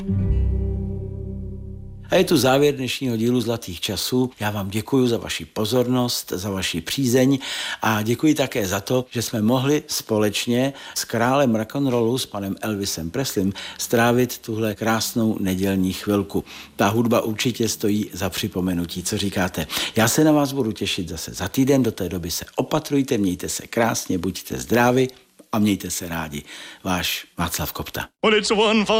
A je tu závěr dnešního dílu Zlatých časů. Já vám děkuji za vaši pozornost, za vaši přízeň a děkuji také za to, že jsme mohli společně s králem rock'n'rollu, s panem Elvisem Presleym, strávit tuhle krásnou nedělní chvilku. Ta hudba určitě stojí za připomenutí, co říkáte. Já se na vás budu těšit zase za týden, do té doby se opatrujte, mějte se krásně, buďte zdraví a mějte se rádi. Váš Václav Kopta.